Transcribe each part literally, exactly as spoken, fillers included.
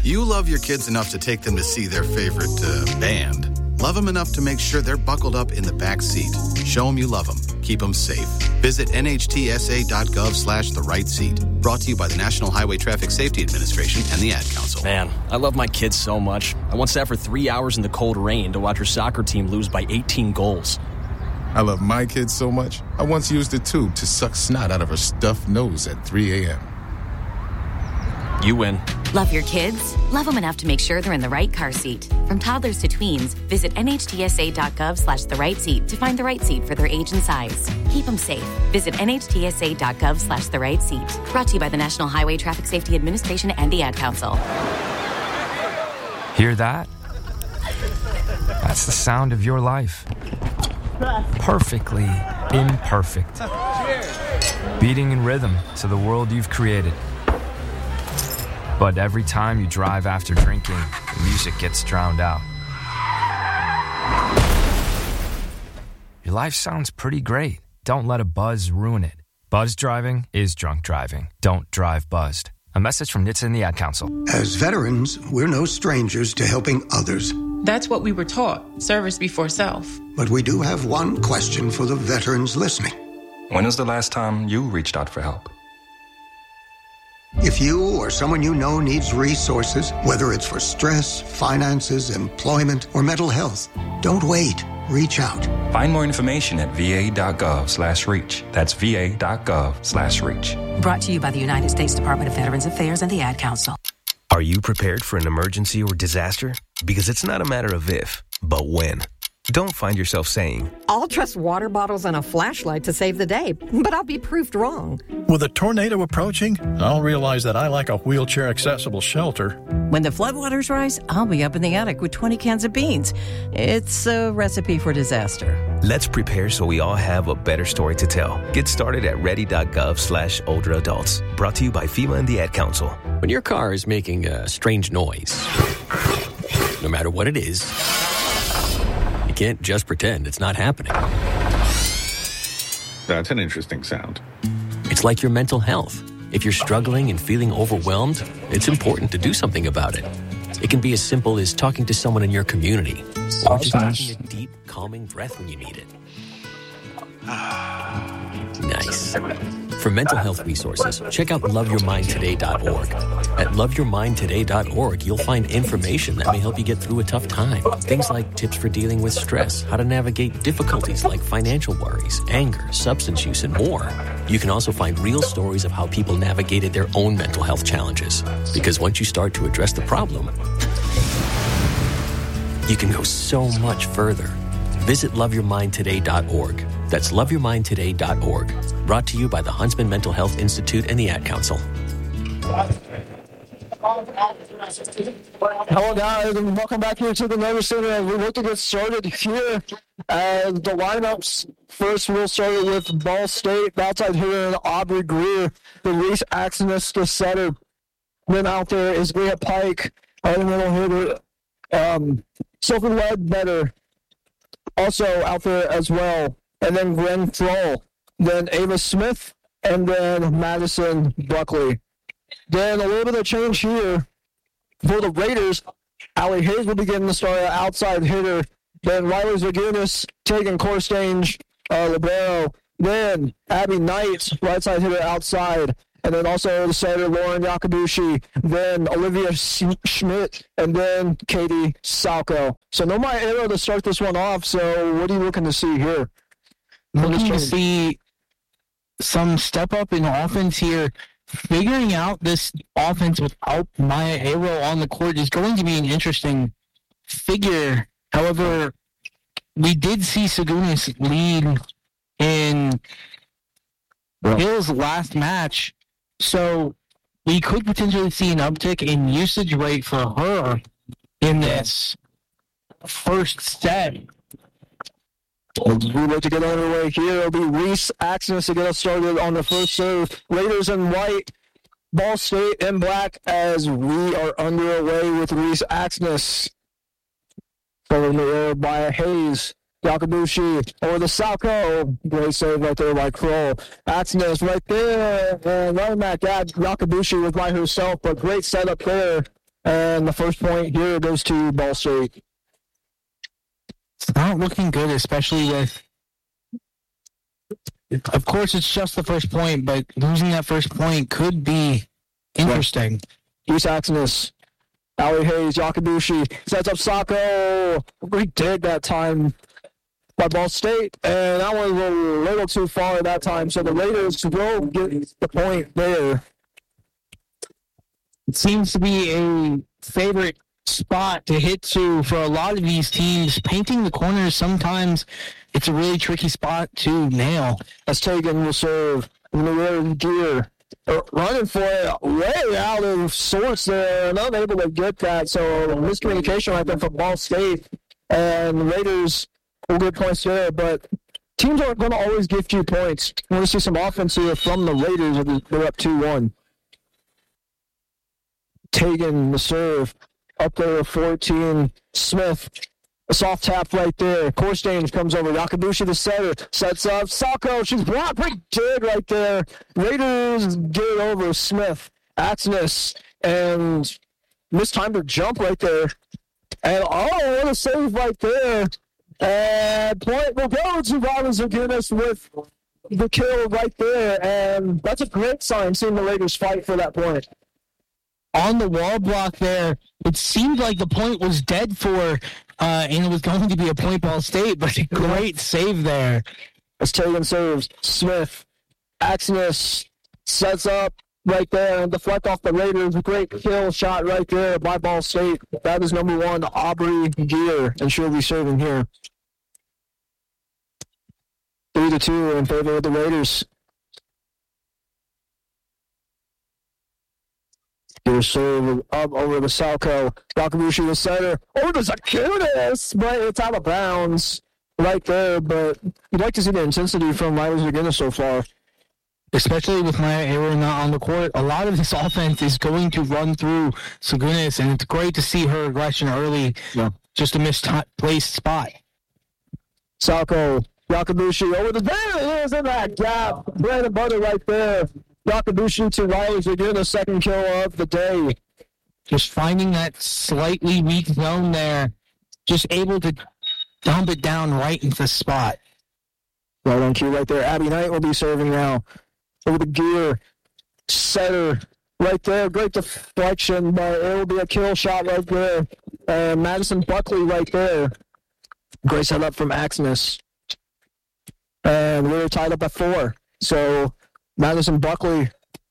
You love your kids enough to take them to see their favorite uh, band. Love them enough to make sure they're buckled up in the back seat. Show them you love them. Keep them safe. Visit nhtsa.gov slash the right seat. Brought to you by the National Highway Traffic Safety Administration and the Ad Council. Man, I love my kids so much. I once sat for three hours in the cold rain to watch her soccer team lose by eighteen goals. I love my kids so much, I once used a tube to suck snot out of her stuffed nose at three a.m. You win. Love your kids? Love them enough to make sure they're in the right car seat. From toddlers to tweens, visit nhtsa.gov slash the right seat to find the right seat for their age and size. Keep them safe. Visit nhtsa.gov slash the right seat. Brought to you by the National Highway Traffic Safety Administration and the Ad Council. Hear that? That's the sound of your life. Perfectly imperfect. Beating in rhythm to the world you've created. But every time you drive after drinking, the music gets drowned out. Your life sounds pretty great. Don't let a buzz ruin it. Buzz driving is drunk driving. Don't drive buzzed. A message from N H T S A and the Ad Council. As veterans, we're no strangers to helping others. That's what we were taught, service before self. But we do have one question for the veterans listening. When was the last time you reached out for help? If you or someone you know needs resources, whether it's for stress, finances, employment, or mental health, don't wait. Reach out. Find more information at va.gov slash reach. That's va.gov slash reach. Brought to you by the United States Department of Veterans Affairs and the Ad Council. Are you prepared for an emergency or disaster? Because it's not a matter of if, but when. Don't find yourself saying, I'll trust water bottles and a flashlight to save the day, but I'll be proved wrong. With a tornado approaching, I'll realize that I like a wheelchair-accessible shelter. When the floodwaters rise, I'll be up in the attic with twenty cans of beans. It's a recipe for disaster. Let's prepare so we all have a better story to tell. Get started at ready.gov slash older adults. Brought to you by FEMA and the Ad Council. When your car is making a strange noise, no matter what it is, you can't just pretend it's not happening. That's an interesting sound. It's like your mental health. If you're struggling and feeling overwhelmed, it's important to do something about it. It can be as simple as talking to someone in your community, or just taking a deep, calming breath when you need it. Nice. For mental health resources, check out love your mind today dot org. At love your mind today dot org, you'll find information that may help you get through a tough time. Things like tips for dealing with stress, how to navigate difficulties like financial worries, anger, substance use, and more. You can also find real stories of how people navigated their own mental health challenges. Because once you start to address the problem, you can go so much further. Visit love your mind today dot org. That's love your mind today dot org. Brought to you by the Huntsman Mental Health Institute and the Ad Council. Hello guys, and welcome back here to the Notice Center. And we're looking to get started here. Uh, the lineups, first we'll start with Ball State, outside hitter Aubrey Greer, the Reese Axenis, the setter. Then out there is Leah Pike, our middle hitter, um, Sophie Ledbetter, also out there as well. And then Gwen Frohl, then Ava Smith, and then Madison Buckley. Then a little bit of change here for the Raiders. Allie Hayes will be getting the start outside hitter. Then Riley Zagunis taking Corstange uh, Libero. Then Abby Knight, right side hitter outside. And then also the setter Lauren Yakabushi. Then Olivia S- Schmidt. And then Katie Salco. So no my arrow to start this one off. So what are you looking to see here? Looking to see some step up in offense here. Figuring out this offense without Maya Arrow on the court is going to be an interesting figure. However, we did see Sagunis lead in yeah. Hill's last match, so we could potentially see an uptick in usage rate for her in this first set. As we look to get underway here, it'll be Reese Axenis to get us started on the first serve. Raiders in white, Ball State in black as we are underway with Reese Axenis. Followed the air by Hayes, Yakabushi, over the Salco. Great save right there by Kroll. Axenis right there, and running back, yeah, Yakabushi was by herself, but great setup there And the first point here goes to Ball State. It's not looking good, especially with, of course, it's just the first point, but losing that first point could be interesting. East Axis, Allie Hayes, Yakabushi sets up Sako. Great dig that time by Ball State, and that one was a little too far that time, so the Raiders will get the point there. It seems to be a favorite spot to hit to for a lot of these teams. Painting the corners, sometimes it's a really tricky spot to nail. As Tegan will serve in the rear gear. Running for it way out of sorts there, not able to get that. So miscommunication right there from Ball State. And the Raiders will get points there, but teams aren't going to always gift you points. We're going to see some offense here from the Raiders. They're up two one. Tegan, the serve, up there at fourteen. Smith, a soft tap right there. Corstains comes over. Yakabushi, the setter, sets up. Sako, she's blocked. Pretty good right there. Raiders get it over. Smith, Axness, and mistimed her jump right there. And oh, what a save right there. And point will go to Rollins McGinnis with the kill right there. And that's a great sign, seeing the Raiders fight for that point. On the wall block there, it seemed like the point was dead for, uh, and it was going to be a point Ball State, but a great save there. As Tegan serves, Smith, Axness sets up right there and deflect off the Raiders. A great kill shot right there by Ball State. That is number one, Aubrey Gear, and she'll be serving here. Three to two in favor of the Raiders. Gear serve up over the Salco. Yakabushi, the center. Oh, there's a Zakunis, but it's out of bounds right there. But you'd like to see the intensity from Riley McGinnis so far. Especially with Maya Ayer not on the court, a lot of this offense is going to run through Sagunis, and it's great to see her aggression early. Yeah. Just a misplaced spot. Salco, Yakabushi over the there it is in that gap. Bread and butter right there. Yakabushi to Riley McGinnis, second kill of the day. Just finding that slightly weak zone there, just able to dump it down right into the spot. Right on cue right there. Abby Knight will be serving now. Over the Gear, setter right there. Great deflection, but it will be a kill shot right there. And Madison Buckley right there. Great setup from Axness. And we're tied up at four. So Madison Buckley,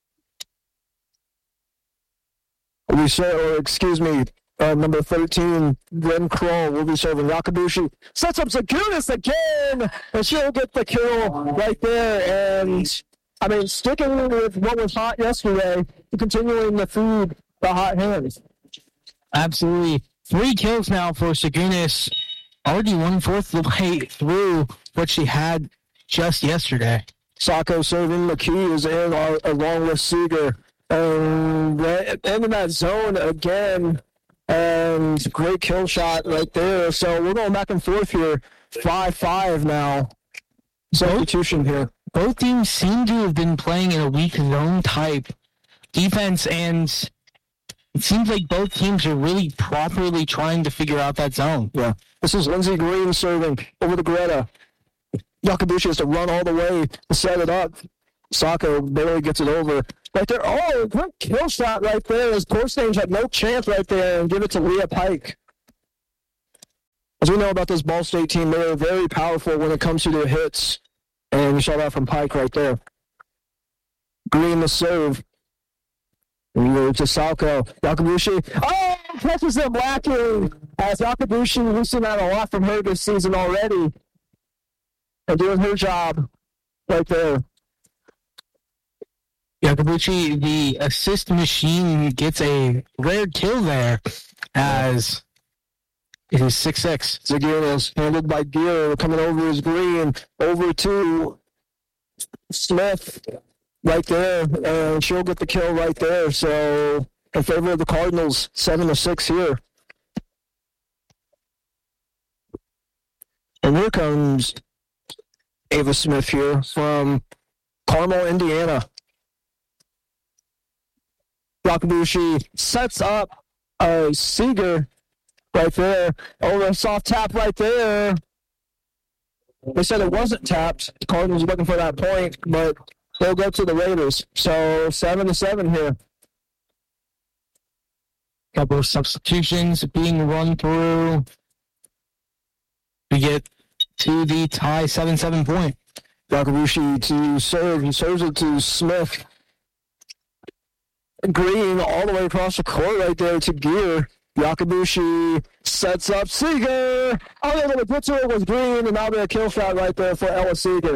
we say, or excuse me, uh, number thirteen, Glenn Kroll will be serving. Yakabushi sets up Zagunis again, and she'll get the kill right there. And I mean, sticking with what was hot yesterday, continuing to feed the hot hands. Absolutely. Three kills now for Sagunis. Already one-fourth the way through what she had just yesterday. Sako serving. McKee is in uh, along with Seeger. And in that zone again. And great kill shot right there. So we're going back and forth here. five five now. Substitution here. Both teams seem to have been playing in a weak zone type defense, and it seems like both teams are really properly trying to figure out that zone. Yeah. This is Lindsey Green serving over to Greta. Yakabushi has to run all the way to set it up. Sako barely gets it over. Right there. Oh, great kill shot right there as Corstains had no chance right there and give it to Leah Pike. As we know about this Ball State team, they are very powerful when it comes to their hits. And we saw that from Pike right there. Green the serve. And we go to Salco. Yakabushi. Oh, catches them lacking. As Yakabushi, we've seen that a lot from her this season already. And doing her job right there. Yakabuchi, the assist machine, gets a rare kill there as it is six six. Zagunis handled by Gear, coming over is Green, over to Smith right there, and she'll get the kill right there. So in favor of the Cardinals, seven to six here. And here comes Ava Smith here from Carmel, Indiana. Yakabushi sets up uh, Seeger right there. Over a soft tap right there. They said it wasn't tapped. The Cardinals are looking for that point, but they'll go to the Raiders. So seven to seven here. Couple of substitutions being run through. We get to the tie seven seven point. Yakabushi to serve. He serves it to Smith. Green all the way across the court right there to Gear. Yakabushi sets up Seeger. Oh, they're going to put to it with Green, and now be a kill shot right there for Ella Seeger.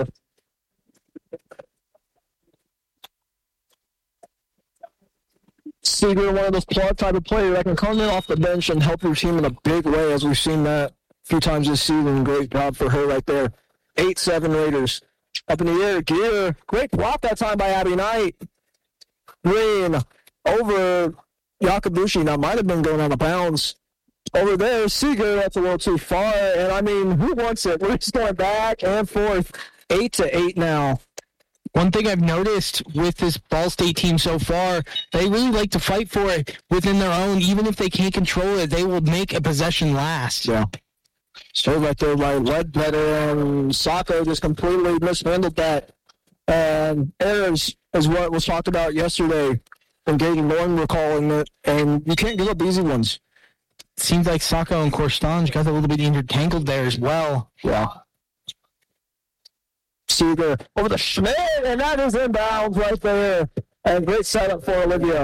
Seeger, one of those plug type of players that can come in off the bench and help your team in a big way, as we've seen that a few times this season. Great job for her right there. eight seven Raiders. Up in the air, Gear. Great block that time by Abby Knight. Green over Yakabushi. Now, might have been going out of bounds. Over there, Seeger, that's a little too far. And, I mean, who wants it? We're just going back and forth. eight to eight now. One thing I've noticed with this Ball State team so far, they really like to fight for it within their own. Even if they can't control it, they will make a possession last. Yeah. So right there by Ledbetter, and Sacco just completely mishandled that. And errors is what was talked about yesterday. And Gage and Norton were calling it, and you can't give up easy ones. Seems like Sacco and Corstange got a little bit intertangled there as well. Yeah. Seeger over the Schmidt, and that is inbounds right there. And great setup for Olivia.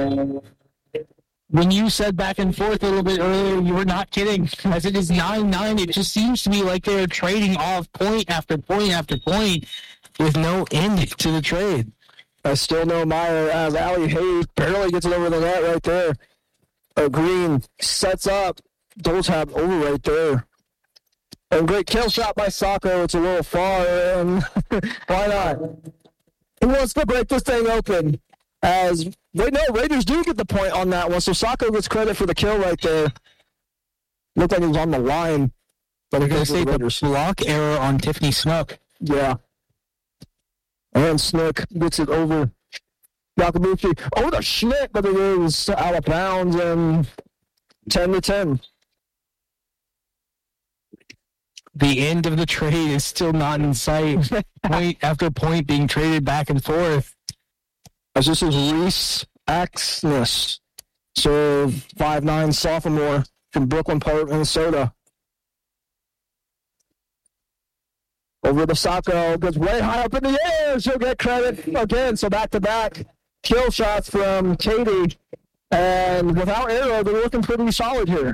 When you said back and forth a little bit earlier, you were not kidding. As it is nine nine, it just seems to me like they're trading off point after point after point with no end to the trade. I still know Meyer as Allie Hayes barely gets it over the net right there. Uh, Green sets up, double tap over right there. And great kill shot by Sacco. It's a little far, and why not? He wants to break this thing open. As wait, no, Raiders do get the point on that one, so Sacco gets credit for the kill right there. Looked like he was on the line. But they're going to say the block error on Tiffany Snook. Yeah. And Snook gets it over. Yakabuchi over the Schmidt, but it is out of bounds, and ten to ten. The end of the trade is still not in sight. Point after point being traded back and forth. As this is Reese Axness, so five nine sophomore from Brooklyn Park, Minnesota. Over the Sacco, goes way high up in the air. She'll get credit again. So back-to-back kill shots from Katie. And without Arrow, they're looking pretty solid here.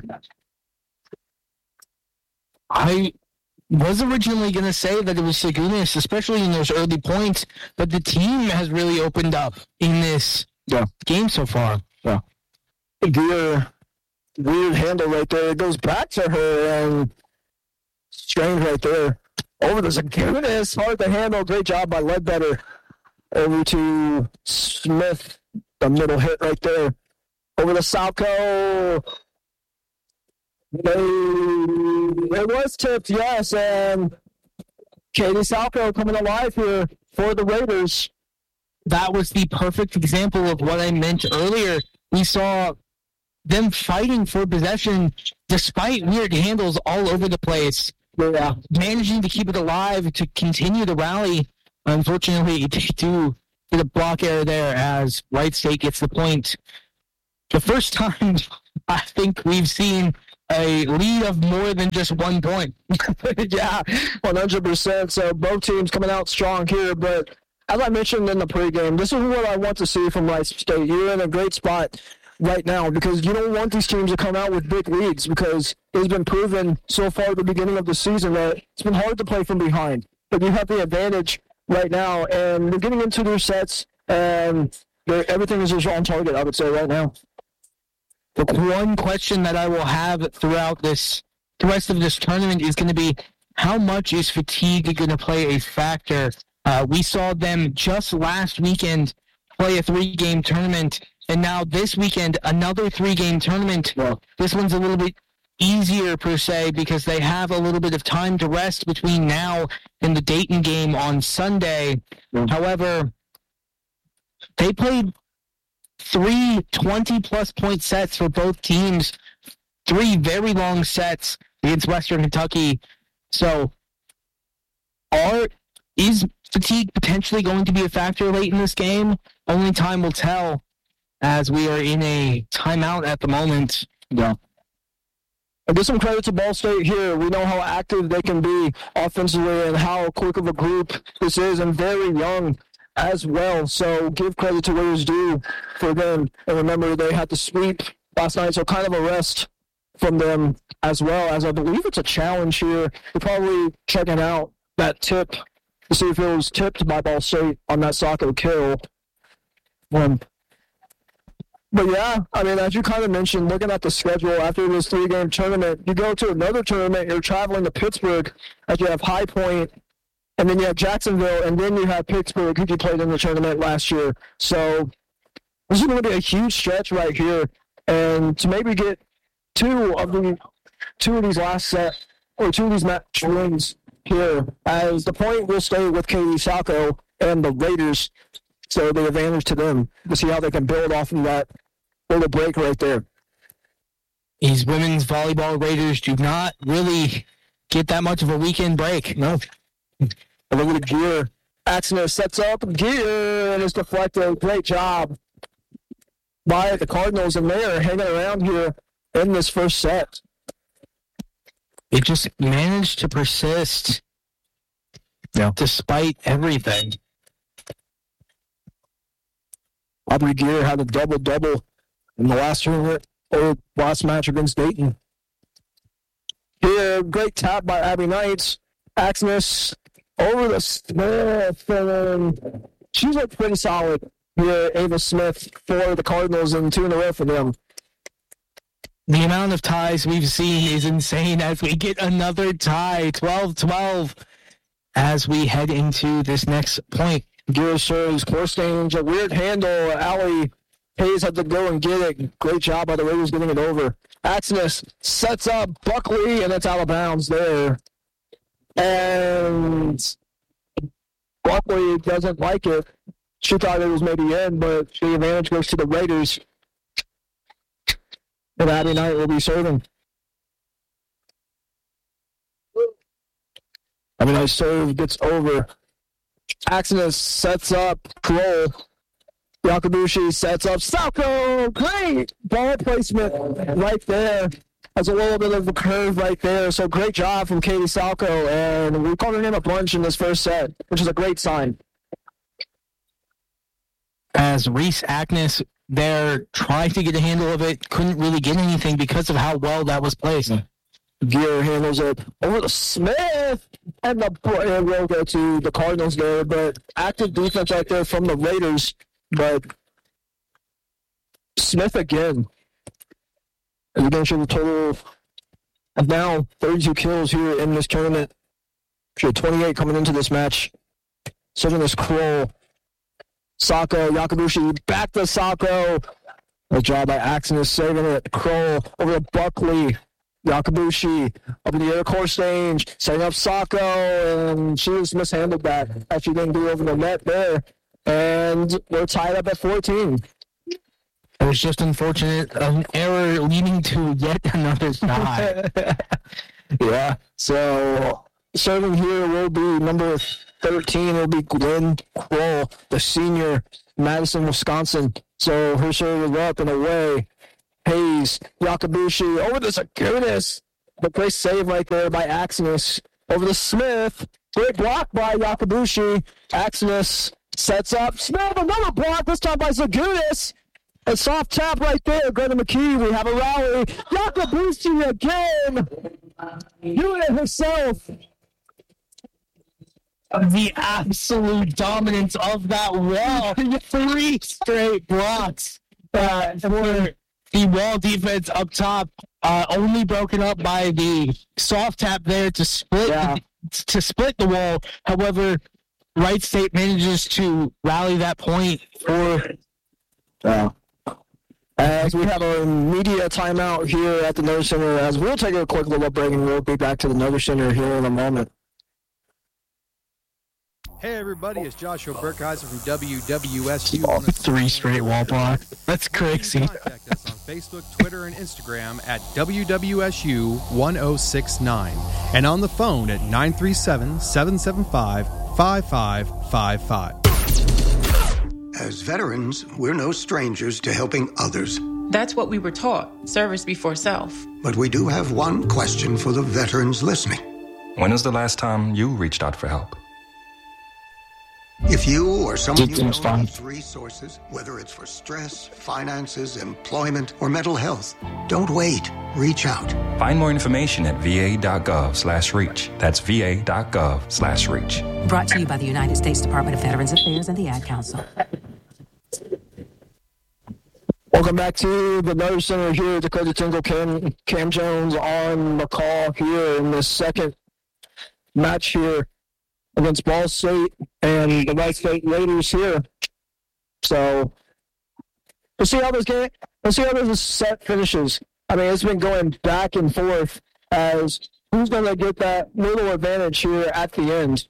I was originally going to say that it was Segunis, especially in those early points, but the team has really opened up in this yeah. game so far. Yeah. Gear, weird handle right there. It goes back to her, and strange right there. Over the Segunis, hard to handle. Great job by Ledbetter. Over to Smith, the middle hit right there. Over the Sacco. They, it was tipped, yes, and Katie Sacco coming alive here for the Raiders. That was the perfect example of what I meant earlier. We saw them fighting for possession despite weird handles all over the place. Yeah. Managing to keep it alive, to continue the rally. Unfortunately, they do get a block error there as Wright State gets the point. The first time I think we've seen a lead of more than just one point. Yeah, one hundred percent. So both teams coming out strong here. But as I mentioned in the pregame, this is what I want to see from Wright State. You're in a great spot right now because you don't want these teams to come out with big leads because it's been proven so far at the beginning of the season that it's been hard to play from behind. But you have the advantage right now, and they're getting into their sets, and everything is just on target, I would say, right now. The one question that I will have throughout this, the rest of this tournament is going to be, how much is fatigue going to play a factor? Uh, we saw them just last weekend play a three-game tournament, and now this weekend, another three-game tournament. Yeah. This one's a little bit easier, per se, because they have a little bit of time to rest between now and the Dayton game on Sunday. Yeah. However, they played three twenty-plus point sets for both teams. Three very long sets against Western Kentucky. So, are is fatigue potentially going to be a factor late in this game? Only time will tell, as we are in a timeout at the moment. Yeah. I give some credit to Ball State here. We know how active they can be offensively and how quick of a group this is, and very young as well. So give credit to where it's due for them. And remember, they had to sweep last night, so kind of a rest from them as well, as I believe it's a challenge here. They're probably checking out that tip to see if it was tipped by Ball State on that Saco kill. Um, But yeah, I mean, as you kind of mentioned, looking at the schedule after this three-game tournament, you go to another tournament, you're traveling to Pittsburgh, as you have High Point, and then you have Jacksonville, and then you have Pittsburgh, who you played in the tournament last year. So this is going to be a huge stretch right here, and to maybe get two of the two of these last set or two of these match wins here, as the point will stay with Katie Saco and the Raiders. So the advantage to them to see how they can build off of that little break right there. These women's volleyball Raiders do not really get that much of a weekend break. No. A little bit of gear. Axner sets up gear and is deflected. Great job by the Cardinals, and they are hanging around here in this first set. They just managed to persist yeah. despite everything. Aubrey Gear had a double-double in the last tournament, or last match against Dayton. Here, great tap by Abby Knights. Axness over the Smith, and she looked pretty solid here, Ava Smith, for the Cardinals, and two in a row for them. The amount of ties we've seen is insane as we get another tie, twelve twelve, as we head into this next point. Gear serves, Corstange, a weird handle. Allie Hayes had to go and get it. Great job by the Raiders getting it over. Axness sets up Buckley, and it's out of bounds there. And Buckley doesn't like it. She thought it was maybe in, but the advantage goes to the Raiders. And Abby Knight will be serving. Abby Knight serve gets over. Axness sets up Kroll. Yakabushi sets up Saco. Great ball placement right there. Has a little bit of a curve right there. So great job from Katie Salco. And we called her name a bunch in this first set, which is a great sign. As Reese Agnes there tried to get a handle of it, couldn't really get anything because of how well that was placed. Gear handles it over to Smith, and the it will go to the Cardinals there, but active defense right there from the Raiders. But Smith again, and again, show the total of now thirty-two kills here in this tournament. She had twenty-eight coming into this match. Serving this Kroll. Saco, Yakabushi, back to Saco. Good job by Axness, saving it. Kroll over to Buckley. Yakabushi up in the air, Corstange, setting up Saco, and she just mishandled that as she didn't do over the net there. And we're tied up at fourteen. It was just unfortunate, an error leading to yet another tie. Yeah, so serving here will be number thirteen, will be Glenn Kroll, the senior, Madison, Wisconsin. So her serve is up and away. Hayes, Yakabushi, over to Zagunis. The great save right there by Axness. Over to Smith. Great block by Yakabushi. Axness sets up. Smith, another block, this time by Zagunis. A soft tap right there. Greta McKee, we have a rally. Yakabushi again. Doing it herself. The absolute dominance of that wall. Three straight blocks uh, for the wall defense up top, uh, only broken up by the soft tap there to split yeah. to split the wall. However, Wright State manages to rally that point for. Uh, as we have a media timeout here at the Noder Center, as we'll take a quick little break and we'll be back to the Noder Center here in a moment. Hey everybody, it's Joshua Burkheiser from W W S U. Oh, three straight wall block. That's crazy. Contact us on Facebook, Twitter, and Instagram at W W S U one oh six nine and on the phone at nine three seven, seven seven five, five five five five. As veterans, we're no strangers to helping others. That's what we were taught, service before self. But we do have one question for the veterans listening. When was the last time you reached out for help? If you or someone you know needs resources, whether it's for stress, finances, employment, or mental health, don't wait. Reach out. Find more information at va.gov slash reach. That's va.gov slash reach. Brought to you by the United States Department of Veterans Affairs and the Ad Council. Welcome back to the Nerve Center here. Dakota Tingle, Cam, Cam Jones on the call here in the second match here against Ball State and the Wright State Raiders here. So we'll see how this game, we'll see how this set finishes. I mean, it's been going back and forth as who's going to get that little advantage here at the end.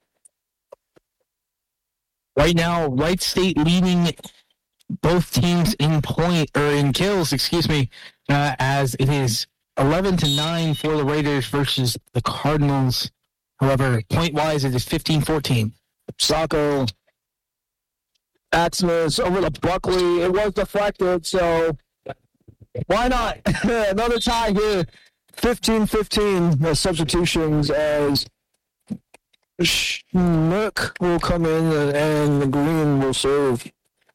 Right now, Wright State leading both teams in point or in kills, excuse me, uh, as it is eleven to nine for the Raiders versus the Cardinals. However, point-wise, it is fifteen fourteen. Sacco, Axmus over to Buckley. It was deflected, so why not? Another tie here. fifteen fifteen. The substitutions as Schnook will come in and the Green will serve.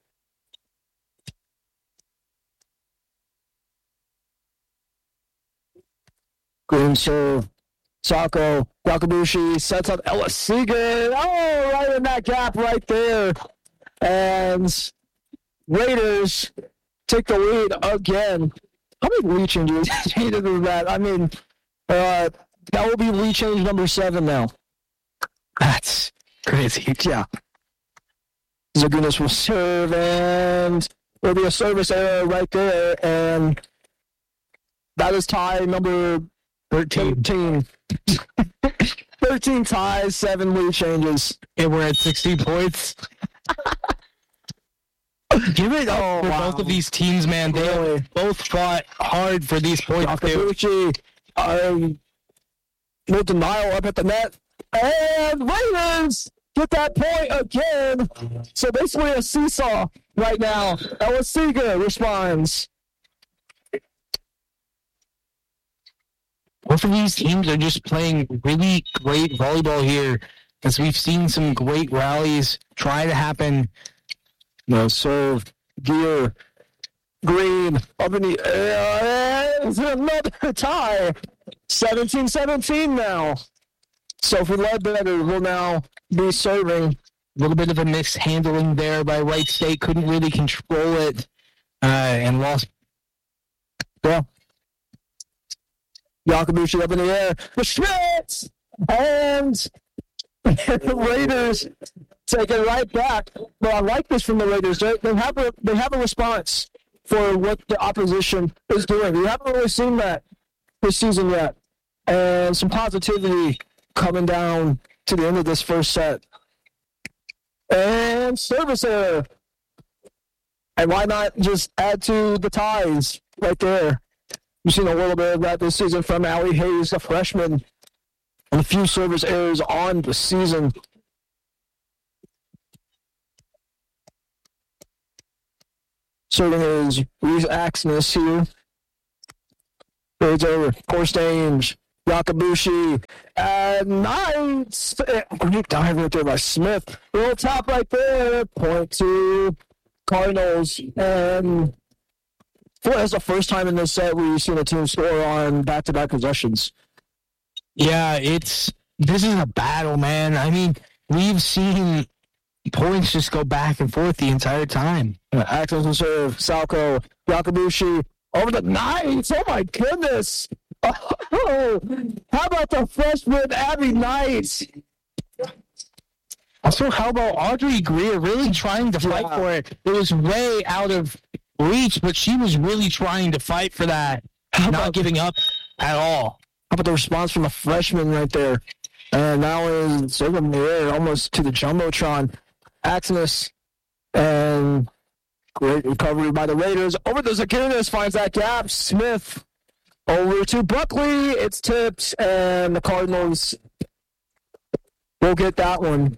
Green serve. Sacco, Wakabushi sets up Ellis Seeger. Oh, right in that gap right there. And Raiders take the lead again. How many lead changes needed with that? I mean, uh, that will be lead change number seven now. That's crazy. Yeah. Zagunas will serve, and there'll be a service error right there. And that is tie number thirteen. thirteen. thirteen ties, seven lead changes. And we're at sixty points. Give it up oh, for wow. both of these teams, man. They really? both fought hard for these points. Wakabushi, um, no denial up at the net. And Raiders get that point again. So basically a seesaw right now. Ellis Seeger responds. Both of these teams are just playing really great volleyball here, as we've seen some great rallies try to happen. No serve, Gear, Green, up in the air, and another tie. seventeen seventeen now. Sophie Ledbetter will now be serving. A little bit of a mishandling there by Wright State. Couldn't really control it uh, and lost. Yeah. Wakabushi up in the air. The Schmitz! And the Raiders take it right back. But I like this from the Raiders. They, they, have a, they have a response for what the opposition is doing. We haven't really seen that this season yet. And some positivity coming down to the end of this first set. And service error. And why not just add to the ties right there? We've seen a little bit of that this season from Allie Hayes, a freshman, and a few service errors on the season. Serving is Reese Axness here. Fades over. Corstange, Wakabushi, and nice. Great dive right there by Smith. Little top right there. Point to Cardinals. And that's the first time in this set we've seen a team score on back-to-back possessions. Yeah, it's this is a battle, man. I mean, we've seen points just go back and forth the entire time. Uh, Axel will serve, Salco, Wakabushi, over the Knights. Oh, my goodness. Oh, how about the freshman Abby Knight? Also, how about Audrey Greer really trying to fight yeah. for it? It was way out of reach, but she was really trying to fight for that, not giving up at all. How about the response from a freshman right there? And now is sort of in the air, almost to the Jumbotron. Axness and great recovery by the Raiders. Over to Zagunis, finds that gap. Smith over to Buckley. It's tipped, and the Cardinals will get that one.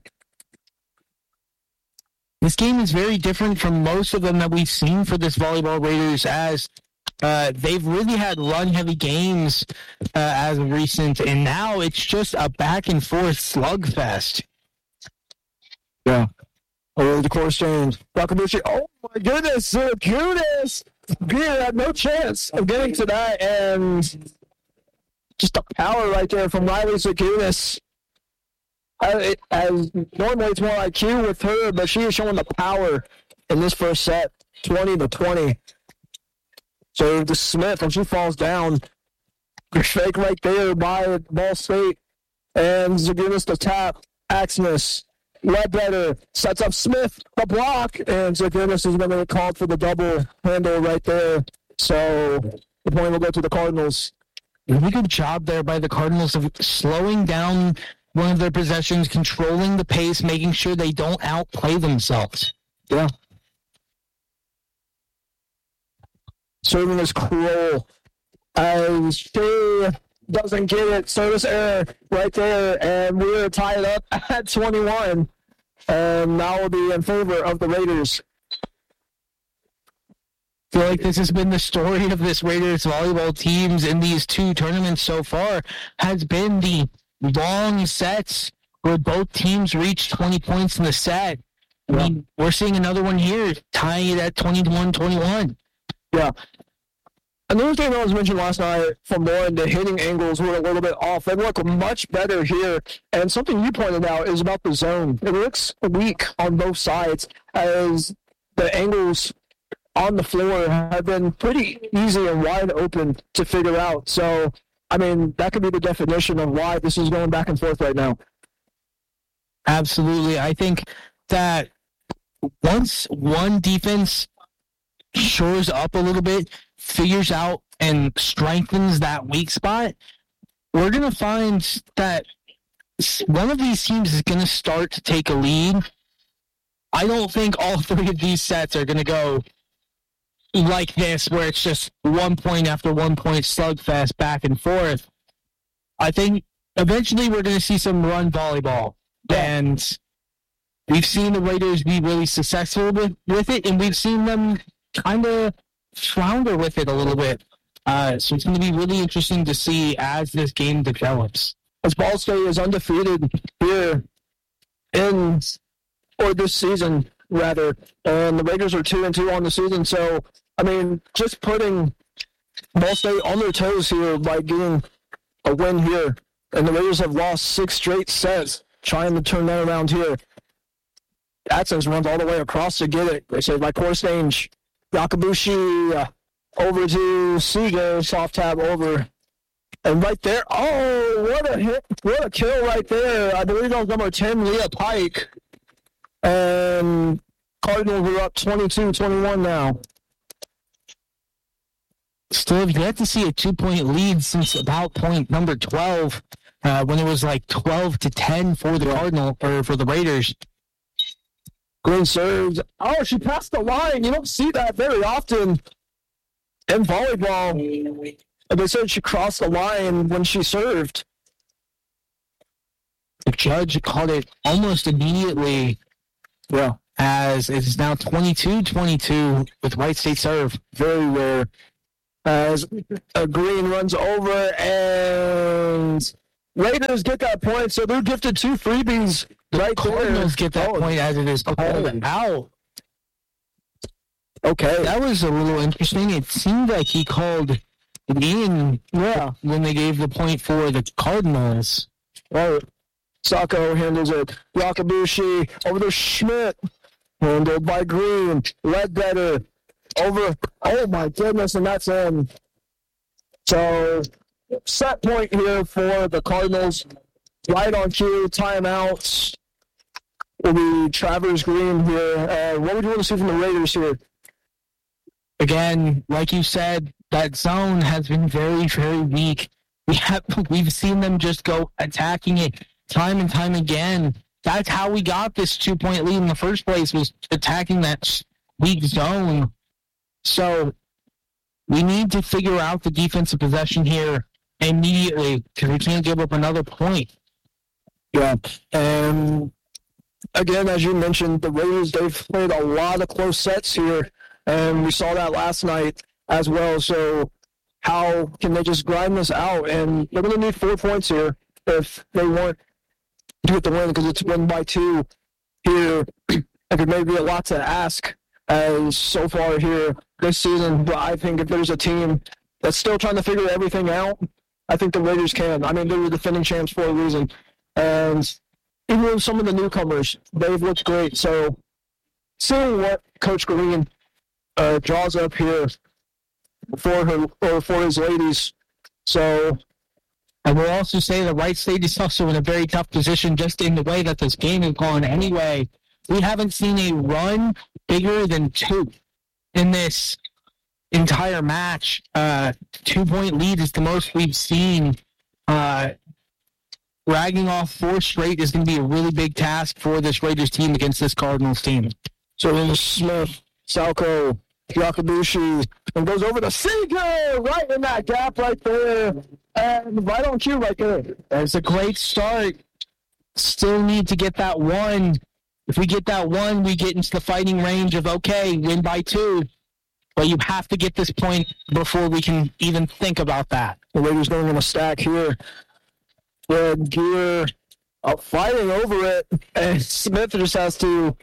This game is very different from most of them that we've seen for this volleyball Raiders, as uh, they've really had run-heavy games uh, as of recent, and now it's just a back-and-forth slugfest. Yeah. Over the course change. Wakabushi. Oh, my goodness. Zagunis. Beer had no chance of getting to that, and just the power right there from Riley Zagunis. As, as normally it's more I Q with her, but she is showing the power in this first set, twenty to twenty. So to Smith, when she falls down, fake right there by Ball State, and Zagunis the tap. Axness, Ledbetter sets up Smith, the block, and Zagunis is going to get called for the double handle right there. So the point will go to the Cardinals. Really good job there by the Cardinals of slowing down one of their possessions, controlling the pace, making sure they don't outplay themselves. Yeah. Serving is Kroll. As she doesn't get it, service error right there, and we're tied up at twenty-one. And now will be in favor of the Raiders. I feel like this has been the story of this Raiders volleyball teams in these two tournaments so far, has been the long sets where both teams reach twenty points in the set. I mean, we're seeing another one here, tying it at twenty-one twenty-one. Yeah. Another thing that was mentioned last night from Lauren, the hitting angles were a little bit off. They look much better here. And something you pointed out is about the zone. It looks weak on both sides, as the angles on the floor have been pretty easy and wide open to figure out. So, I mean, that could be the definition of why this is going back and forth right now. Absolutely. I think that once one defense shores up a little bit, figures out and strengthens that weak spot, we're going to find that one of these teams is going to start to take a lead. I don't think all three of these sets are going to go like this, where it's just one point after one point slugfest back and forth. I think eventually we're going to see some run volleyball, and we've seen the Raiders be really successful with, with it, and we've seen them kind of flounder with it a little bit. Uh, so it's going to be really interesting to see as this game develops. As Ball State is undefeated here in, or this season, rather, and the Raiders are two and two on the season. So, I mean, just putting Ball State on their toes here by getting a win here, and the Raiders have lost six straight sets trying to turn that around here. Axness runs all the way across to get it. They say by course range. Yakabushi uh, over to Seager, soft tab over. And right there, oh, what a hit, what a kill right there. I believe that was number ten, Leah Pike. And Cardinals are up twenty-two twenty-one now. Still have yet to see a two-point lead since about point number twelve, uh, when it was like twelve to ten for the Cardinal, or for the Raiders. Green serves. Oh, she passed the line. You don't see that very often in volleyball. And they said she crossed the line when she served. The judge called it almost immediately. Yeah. As it's now twenty-two twenty-two with Wright State serve. Very rare. As a Green runs over, and Raiders get that point, so they're gifted two freebies right there. Cardinals get that oh, point as it is called out. Okay. That was a little interesting. It seemed like he called it in yeah. when they gave the point for the Cardinals. Right. Sacco handles it. Yakabushi over to Schmidt. Handled by Green. Ledbetter over. Oh, my goodness, and that's in. So, set point here for the Cardinals. Right on cue, timeouts. Will be Travers Green here. Uh, what would you want to see from the Raiders here? Again, like you said, that zone has been very, very weak. We have, we've seen them just go attacking it time and time again. That's how we got this two-point lead in the first place, was attacking that weak zone. So we need to figure out the defensive possession here immediately because we can't give up another point. Yeah, and again, as you mentioned, the Raiders, they've played a lot of close sets here, and we saw that last night as well. So how can they just grind this out? And they're going to need four points here if they want to get the win, because it's one by two here. It may be a lot to ask as so far here this season, but I think if there's a team that's still trying to figure everything out, I think the Raiders can. I mean, they were defending champs for a reason. And even some of the newcomers, they've looked great. So seeing what Coach Green uh, draws up here for her or for his ladies. So I will also say the Wright State is also in a very tough position just in the way that this game has gone anyway. We haven't seen a run bigger than two in this entire match. Uh, two-point lead is the most we've seen. Uh, ragging off four straight is going to be a really big task for this Raiders team against this Cardinals team. So then Smith, Salco, Yakabushi, and goes over to Seager, right in that gap right there. And right on cue right there. That's a great start. Still need to get that one. If we get that one, we get into the fighting range of, okay, win by two. But you have to get this point before we can even think about that. The Raiders going in a stack here. Good gear, uh, fighting over it, and Smith just has to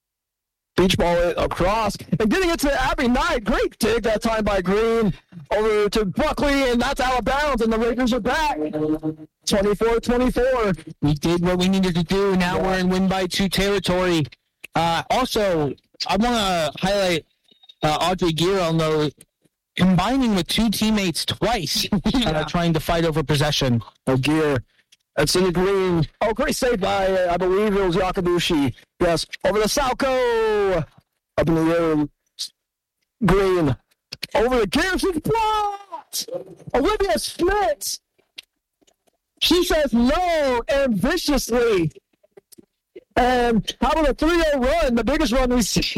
beach ball it across. And getting it to Abby Knight. Great dig that time by Green. Over to Buckley, and that's out of bounds, and the Raiders are back. twenty-four twenty-four. We did what we needed to do. Now we're in win by two territory. Uh, also, I want to highlight uh, Audrey Gear, though, combining with two teammates twice, yeah. uh, trying to fight over possession. Oh, Gear. That's in the green. Oh, great save by, uh, I believe it was Yakabushi. Yes, over the Salco. Up in the air. Green. Over the Gear. She's blocked. Olivia Smith. She says no and viciously. And how about a three oh run, the biggest run we've seen?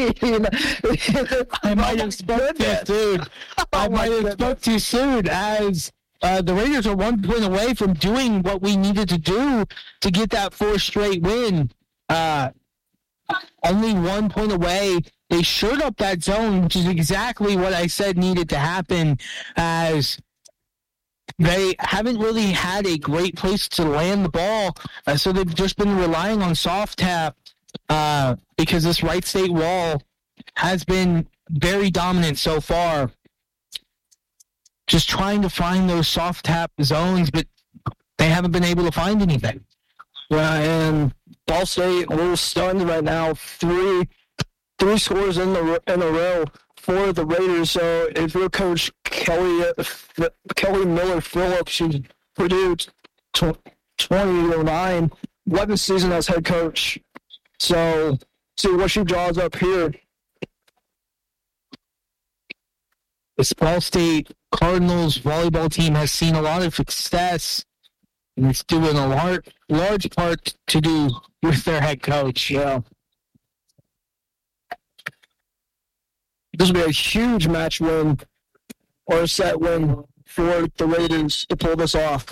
I might have spoke too soon. I might have spoke too soon as uh, the Raiders are one point away from doing what we needed to do to get that fourth straight win. Uh, only one point away. They shored up that zone, which is exactly what I said needed to happen, as they haven't really had a great place to land the ball, uh, so they've just been relying on soft tap uh, because this Wright State wall has been very dominant so far. Just trying to find those soft tap zones, but they haven't been able to find anything. Yeah, and Ball State a little stunned right now. Three, three scores in the in a row for the Raiders. So if your coach Kelly uh, Kelly Miller Phillips, she's produced twenty oh nine, eleventh season as head coach. So see what she draws up here. This Ball State Cardinals volleyball team has seen a lot of success, and it's doing a large, large part to do with their head coach. Yeah. This will be a huge match win or a set win for the Raiders to pull this off.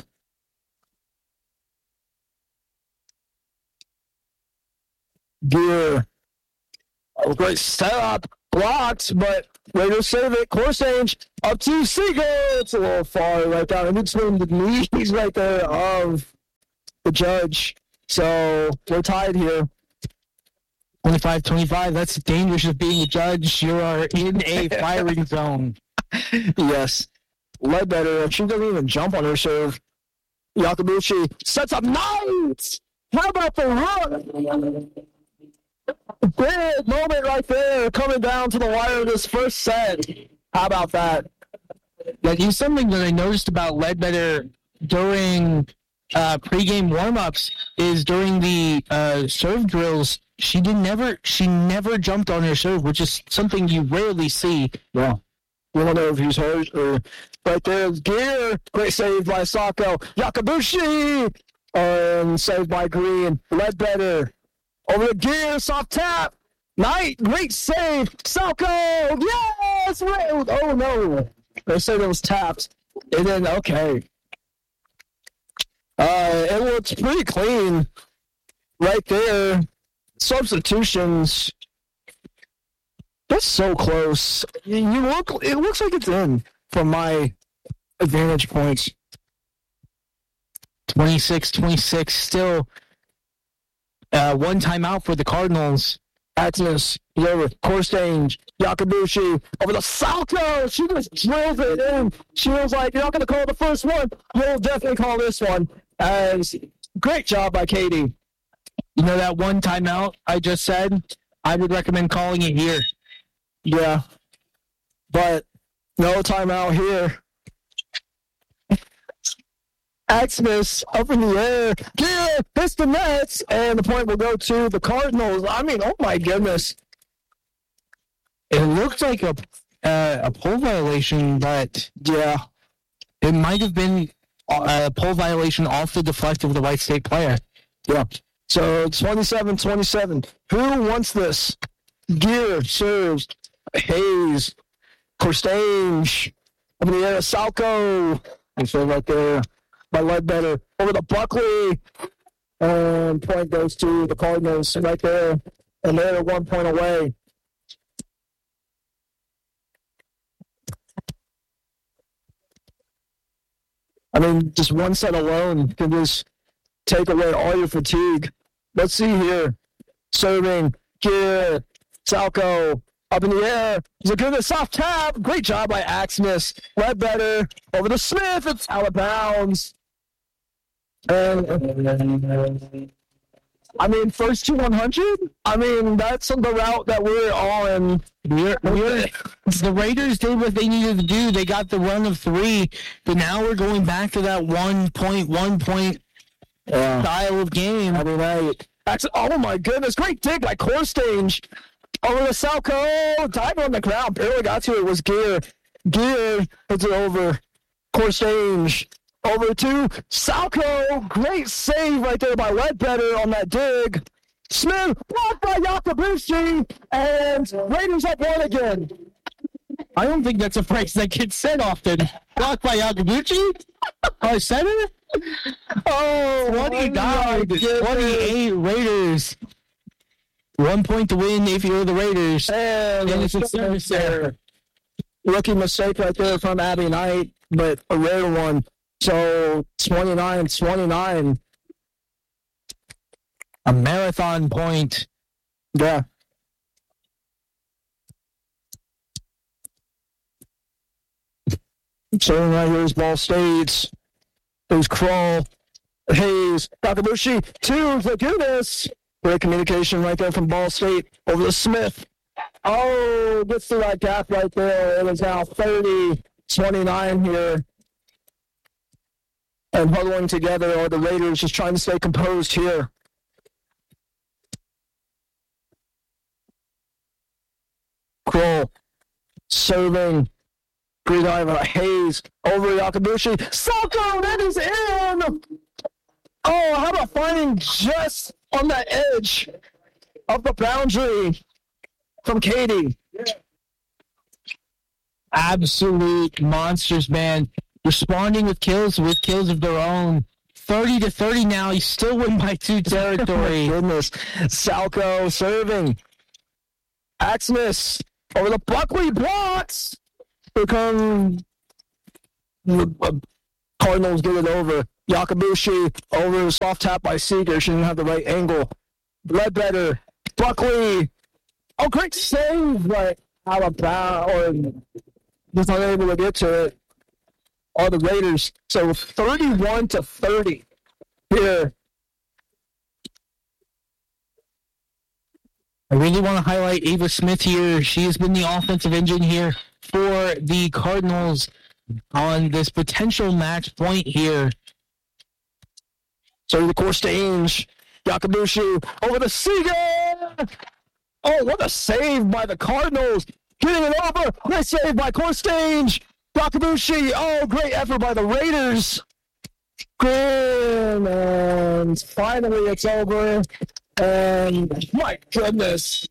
Gear. Oh, great setup. Blocked, but Raiders save it. Course range up to Seager. It's a little far right down in between the knees right there of the judge. So we're tied here. twenty-five twenty-five, that's dangerous of being a judge. You are in a firing zone. Yes. Ledbetter, she doesn't even jump on her serve. Yakabuchi sets up Knight. How about the run? Big moment right there, coming down to the wire of this first set. How about that? That is something that I noticed about Ledbetter during uh, pregame warm-ups is during the uh, serve drills. She did never. She never jumped on her serve, which is something you rarely see. Yeah, we don't know if he's hurt or right there. Gear, great save by Sako. Yakabushi And saved by Green. Ledbetter. Over the gear. Soft tap. Knight. Great save. Salco. Yes! Oh, no. They said it was tapped. And then, okay. Uh, it looks pretty clean right there. Substitutions. That's so close. You look. It looks like it's in from my advantage points. twenty-six twenty-six, still uh, one timeout for the Cardinals. Agnes, over Corstange, Yakabuchi, over the Salto. She just drills it in. She was like, you're not going to call the first one. You'll definitely call this one. As great job by Katie. You know that one timeout I just said? I would recommend calling it here. Yeah. But no timeout here. Axmas up in the air. Yeah, hits the Nets, and the point will go to the Cardinals. I mean, oh my goodness. It looked like a uh, a pole violation, but yeah, it might have been a pole violation off the deflect of the White State player. Yeah. So twenty-seven twenty-seven. Who wants this? Gear serves. Hayes. Corstange. Up in the air. Salco. And so right there. By Ledbetter over the Buckley, and point goes to the Cardinals right there, and they're one point away. I mean, just one set alone can just take away all your fatigue. Let's see here. Serving, Gear, Salco, up in the air. He's a good soft tap. Great job by Axmas. Ledbetter over the Smith. It's out of bounds. And, I mean, first to one hundred? I mean, that's the route that we're on. We're, we're, the Raiders did what they needed to do. They got the run of three, but now we're going back to that one point, one point yeah. style of game. I mean, right. Actually, oh, my goodness. Great dig by Corstange. Over the Salco. Dive on the ground. Barely got to it. It was Gear. Gear puts it over. Corstange. Over to Salco. Great save right there by Ledbetter on that dig. Smith blocked by Yakabuchi. And Raiders up one again. I don't think that's a phrase that gets said often. Blocked by Yakabuchi? I said it? Oh, twenty-nine twenty-eight Raiders. One point to win if you're the Raiders. And, and it's a service there. Rookie mistake right there from Abby Knight, but a rare one. So, twenty-nine twenty-nine. A marathon point. Yeah. So, right here is Ball State. There's Kroll. Hayes. Yakabuchi. Two. Look at this. Great communication right there from Ball State over to Smith. Oh, gets to that gap right there. It is now thirty twenty-nine here. And huddling together are the Raiders just trying to stay composed here. Kroll serving. Great diver. Hayes over Yakabuchi. Salco, that is in! Oh, how about finding just on that edge of the boundary from Katie? Absolute monsters, man. Responding with kills, with kills of their own. thirty to thirty now. You still win by two territory. Oh, goodness. Salco serving. Axmas over the Buckley blocks. Here come the uh, Cardinals get it over. Yakabuchi over the soft tap by Seeger. She didn't have the right angle. Ledbetter. Buckley. Oh, great save, but out of bounds, or just not able to get to it. All the Raiders. So thirty-one to thirty here. I really want to highlight Ava Smith here. She has been the offensive engine here for the Cardinals on this potential match point here. So the Corstange, Yakabuchi over the Seagull. Oh, what a save by the Cardinals. Getting it over. Nice save by Corstange. Yakabuchi. Oh, great effort by the Raiders. spin, and finally it's over. And my goodness.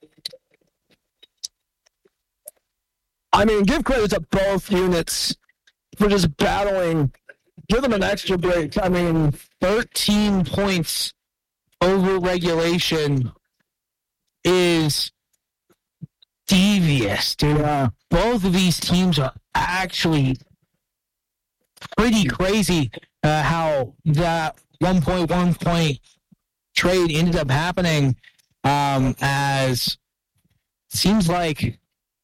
I mean, give credit to both units for just battling. Give them an extra break. I mean, thirteen points over regulation is devious, dude. Yeah. Both of these teams are actually pretty crazy uh, how that one point one point trade ended up happening, um, as seems like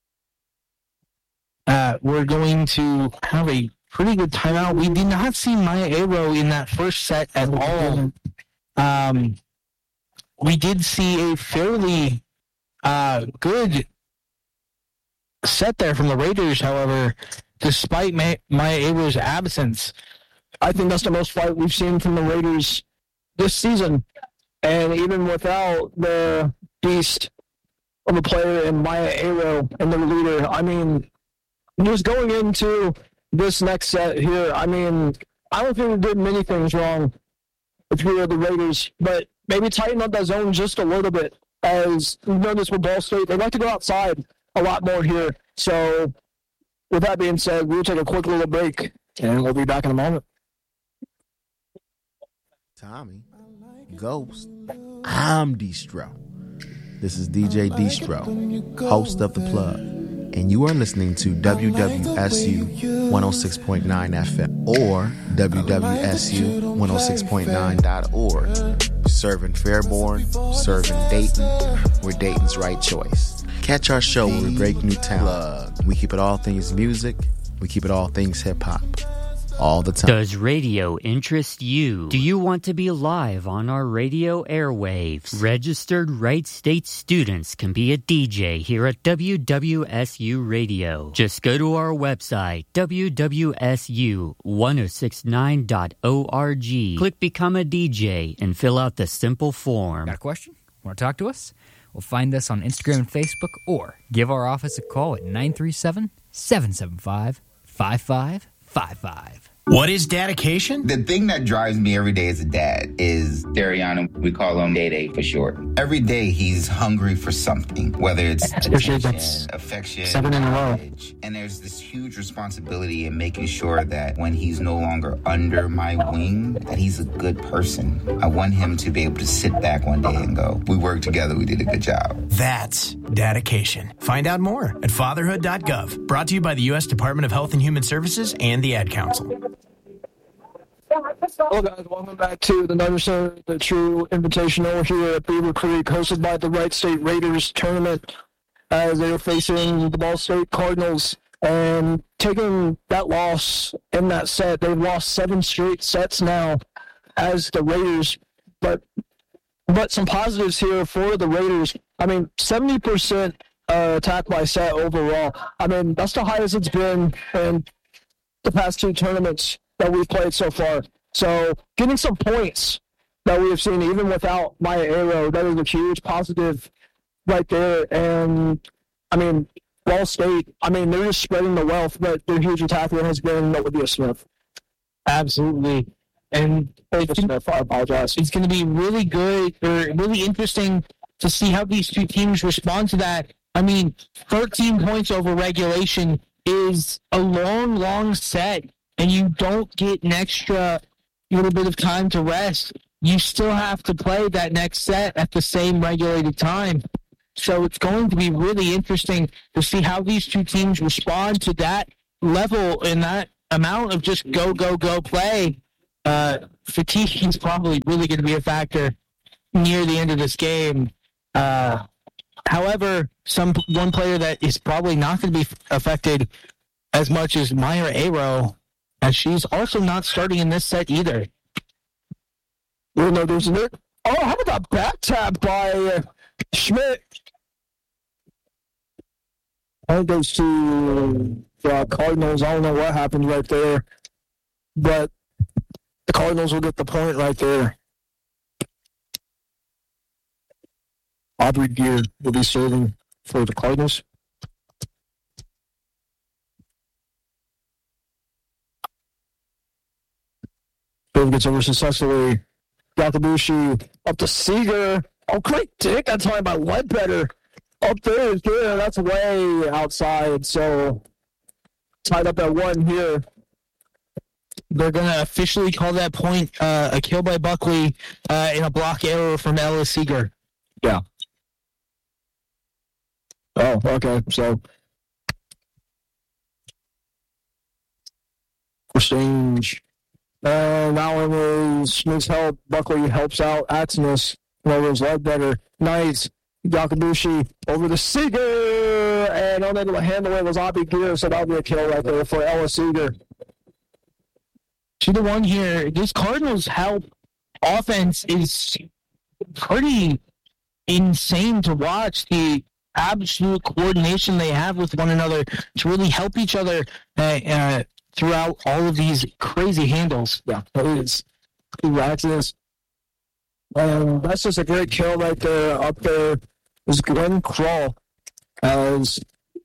uh, we're going to have a pretty good timeout. We did not see Maya Aero in that first set at all. Um, we did see a fairly uh, good set there from the Raiders, however, despite Ma- Maya Aero's absence. I think that's the most fight we've seen from the Raiders this season. And even without the beast of a player in Maya Aero and the leader, I mean, just going into this next set here, I mean, I don't think we did many things wrong if we were the Raiders, but maybe tighten up that zone just a little bit. As we know this with Ball State, they like to go outside a lot more here. So, with that being said, we'll take a quick little break, and we'll be back in a moment. Tommy, Ghost, I'm Distro. This is D J Distro, host of The Plug, and you are listening to W W S U one oh six point nine F M or W W S U one oh six point nine dot org. Serving Fairborn, serving Dayton, we're Dayton's right choice. Catch our show where we break new talent. We keep it all things music, we keep it all things hip-hop. All the time. Does radio interest you? Do you want to be live on our radio airwaves? Registered Wright State students can be a D J here at W W S U Radio. Just go to our website, W W S U ten sixty-nine dot org. Click Become a D J and fill out the simple form. Got a question? Want to talk to us? Well, find us on Instagram and Facebook or give our office a call at nine three seven, seven seven five, five five five five. What is dedication? The thing that drives me every day as a dad is Dariana. We call him Day Day for short. Every day he's hungry for something, whether it's attention, affection, seven in a row. And there's this huge responsibility in making sure that when he's no longer under my wing, that he's a good person. I want him to be able to sit back one day and go, we worked together, we did a good job. That's dedication. Find out more at fatherhood dot gov. Brought to you by the U S Department of Health and Human Services and the Ad Council. Hello guys, welcome back to the Nutter Center, the True Invitational here at Beaver Creek, hosted by the Wright State Raiders tournament as they are facing the Ball State Cardinals and taking that loss in that set. They've lost seven straight sets now as the Raiders, but but some positives here for the Raiders. I mean, seventy percent uh, attack by set overall. I mean, that's the highest it's been in the past two tournaments that we've played so far. So getting some points that we have seen even without Maya Aero, that is a huge positive right there. And I mean, Ball State, I mean, they're just spreading the wealth, but their huge attacker has been Olivia Smith. Absolutely. And it's Smith, I apologize. It's going to be really good or really interesting to see how these two teams respond to that. I mean, thirteen points over regulation is a long, long set. And you don't get an extra little bit of time to rest. You still have to play that next set at the same regulated time. So it's going to be really interesting to see how these two teams respond to that level and that amount of just go, go, go play. Uh, fatigue is probably really going to be a factor near the end of this game. Uh, however, some one player that is probably not going to be affected as much as Maya Aero, and she's also not starting in this set either. Well, no, there's an, oh, how about that back tap by uh, Schmidt? Point goes to the Cardinals. I don't know what happened right there, but the Cardinals will get the point right there. Aubrey Gear will be serving for the Cardinals. Dave gets over successfully. Yakabushi up to Seeger. Oh, great take that time by Ledbetter. Up there is good. That's way outside. So tied up at one here. They're going to officially call that point uh, a kill by Buckley uh, in a block error from Ellis Seeger. Yeah. Oh, okay. So exchange. And that one is needs help. Buckley helps out Aximus. Over Ledbetter. Nice. Yakabushi over the Seeger. And unable to handle it was Abi Gear. So that'll be a kill right there for Ellis Seeger. To the one here, this Cardinals help offense is pretty insane to watch. The absolute coordination they have with one another to really help each other uh, uh, throughout all of these crazy handles. Yeah, it is. Axis. And that's just a great kill right there. Up there is Glenn Crawl. As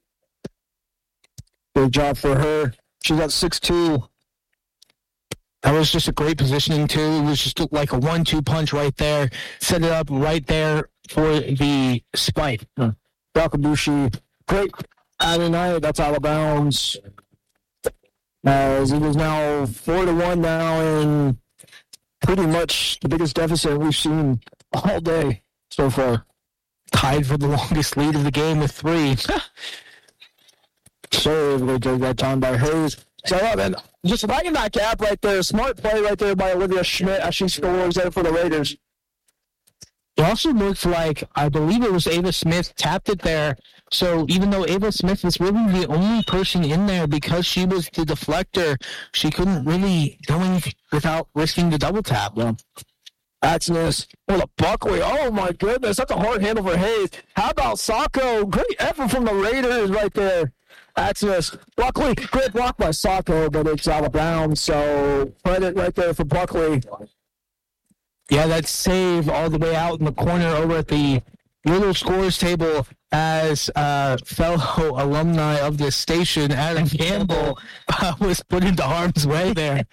good job for her. She's at six two. That was just a great positioning, too. It was just like a one two punch right there. Set it up right there for the spike. Hmm. Yakabushi, great Adonai, that's out of bounds. As it is now four to one now, and pretty much the biggest deficit we've seen all day so far. Tied for the longest lead of the game with three. So they take that time by Hayes. So, yeah, man, just lighting that gap right there. Smart play right there by Olivia Schmidt as she scores there for the Raiders. It also looked like, I believe it was Ava Smith tapped it there. So even though Ava Smith was really the only person in there because she was the deflector, she couldn't really go in without risking the double tap. Yeah. Aximus. Oh, the Buckley. Oh, my goodness. That's a hard handle for Hayes. How about Sacco? Great effort from the Raiders right there. Aximus. Buckley. Great block by Sacco, but it's out of bounds. So credit right there for Buckley. Yeah, that save all the way out in the corner over at the little scores table as uh, fellow alumni of this station, Adam Campbell, uh, was put into harm's way there.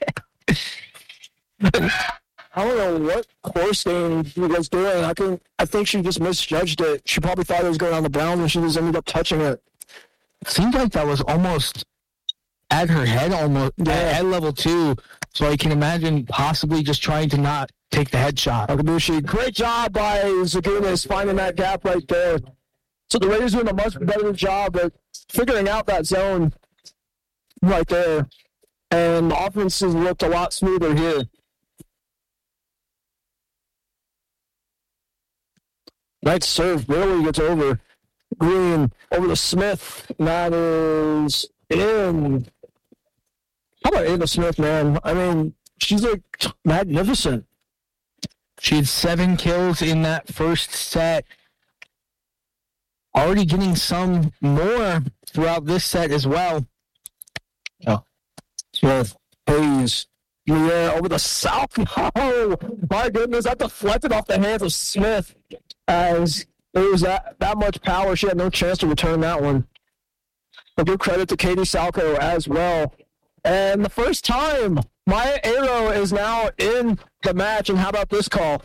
I don't know what course game he was doing. I can I think she just misjudged it. She probably thought it was going on the bounds, and she just ended up touching it. It seemed like that was almost at her head, almost yeah. at head level two. So I can imagine possibly just trying to not take the headshot. Okabushi, great job by Zagunas finding that gap right there. So the Raiders doing a much better job at figuring out that zone right there. And the offense has looked a lot smoother here. Nice serve, barely gets over. Green over to Smith. That is in. How about Ava Smith, man? I mean, she's like magnificent. She had seven kills in that first set. Already getting some more throughout this set as well. Oh. Smith, Hayes, yeah, over the south. Oh, my goodness, that deflected off the hands of Smith. As it was that, that much power, she had no chance to return that one. But give credit to Katie Salco as well. And the first time, Maya Arrow is now in the match. And how about this call?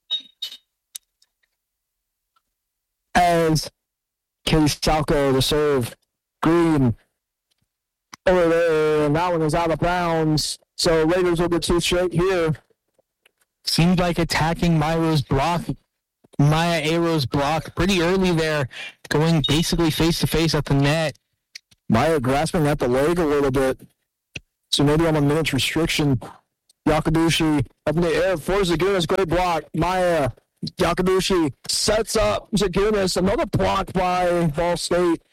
As Katie Salco to serve. Green over there. And that one is out of bounds. So Raiders will get two straight here. Seemed like attacking Myra's block. Maya Arrow's block pretty early there, going basically face-to-face at the net. Maya grasping at the leg a little bit. So maybe on a minute's restriction. Yakabushi up in the air for Zagunas. Great block. Maya. Yakabushi sets up Zagunas. Another block by Ball State.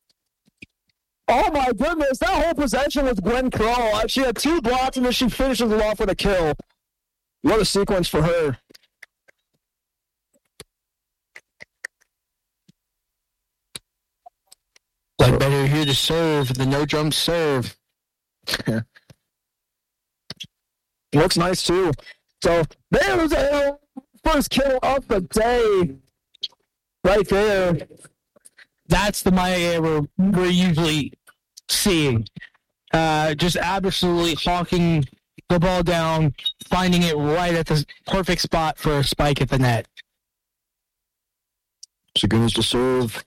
Oh my goodness. That whole possession was Gwen Kroll. She had two blocks and then she finishes it off with a kill. What a sequence for her. Ledbetter here to serve. The no-jump serve. Looks nice, too. So, there's a first kill of the day. Right there. That's the Maya Arrow we're usually seeing. Uh, just absolutely hawking the ball down, finding it right at the perfect spot for a spike at the net. Zagunis to serve.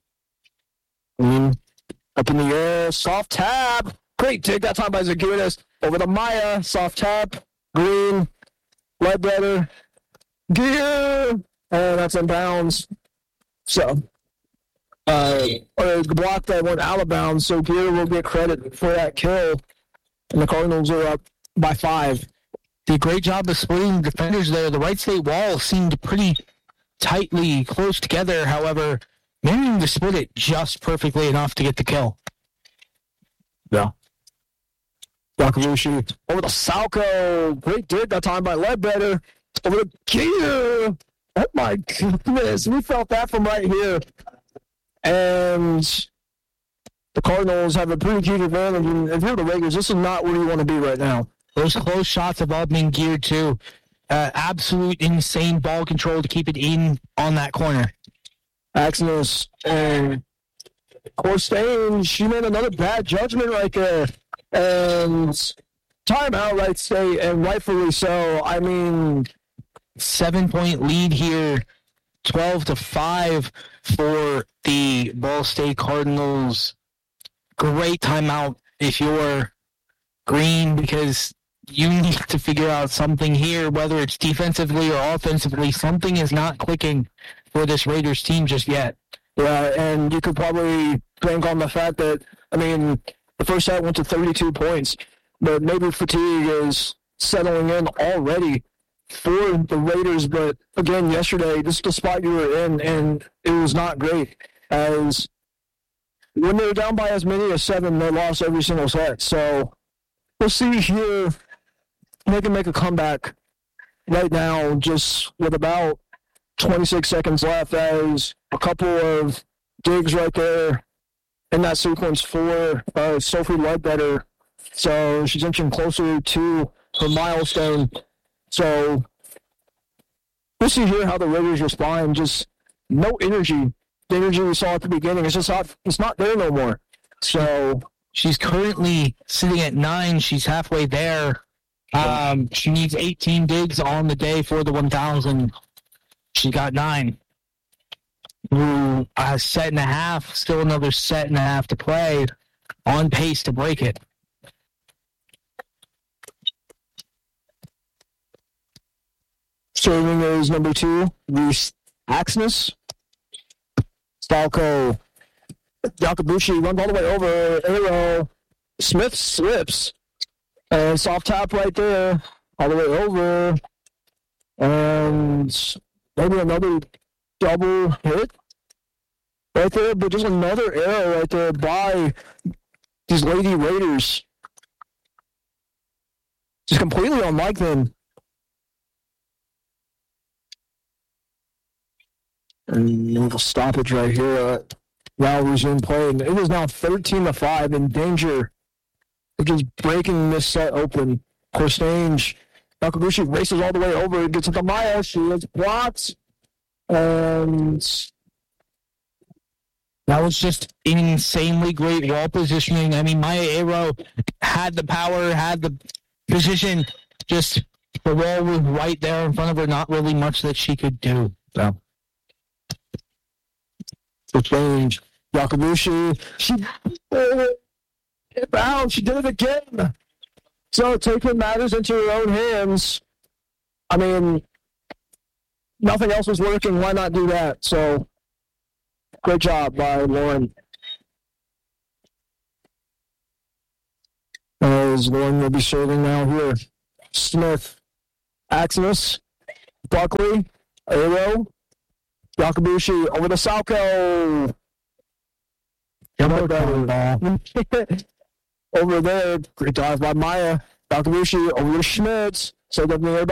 Mm. Up in the air, soft tap. Great dig that time by Zagunis. Over to Maya, soft tap. Green, Ledbetter, Gear, and that's in bounds. So, uh, or the block that went out of bounds, so Gear will get credit for that kill. And the Cardinals are up by five. Did a great job of splitting the defenders there. The Wright State wall seemed pretty tightly close together, however, managing to split it just perfectly enough to get the kill. Yeah. Yakabushi over the Salco. Great dig that time by Ledbetter. Over the Gear. Oh my goodness. We felt that from right here. And the Cardinals have a pretty huge advantage. And if you're the Raiders, this is not where you want to be right now. Those close shots have all been geared too. Uh, absolute insane ball control to keep it in on that corner. Axnos and Corstein, she made another bad judgment right there. And timeout, Wright State, and rightfully so. I mean, seven-point lead here, twelve to five for the Ball State Cardinals. Great timeout if you're Green, because you need to figure out something here, whether it's defensively or offensively. Something is not clicking for this Raiders team just yet. Yeah, and you could probably bank on the fact that, I mean, the first set went to thirty-two points, but maybe fatigue is settling in already for the Raiders. But again, yesterday, this is the spot you were in, and it was not great. As when they were down by as many as seven, they lost every single set. So we'll see here. They can make a comeback right now, just with about twenty-six seconds left, as a couple of digs right there in that sequence for uh, Sophie Ledbetter. So she's inching closer to her milestone. So we'll see here how the Raiders respond. Just no energy. The energy we saw at the beginning, it's just not, it's not there no more. So she's currently sitting at nine. She's halfway there. Um, she needs eighteen digs on the day for the one thousand. She got nine. Ooh, a set and a half, still another set and a half to play. On pace to break it. Serving is number two, Reese Axness. Stalko Yakabushi runs all the way over. Arrow. Smith slips. And soft tap right there. All the way over. And maybe another double hit right there. But just another arrow right there by these Lady Raiders. Just completely unlike them. And little stoppage right here. Uh, now resume play. And it is now thirteen to five in danger of just breaking this set open. Corstange, Yakabushi races all the way over. Gets it to Maya. She is blocked. And that was just insanely great wall positioning. I mean, Maya Aero had the power, had the position. Just the wall was right there in front of her. Not really much that she could do. So. The change. Yakabushi. She uh, it bounced. She did it again. So taking matters into her own hands. I mean, nothing else was working. Why not do that? So great job by Lauren. As Lauren will be serving now here. Smith, Axness, Buckley, Aero, Yakabushi over to Salco. Over there, great dive by Maya. Yakabushi over to Schmitz. So definitely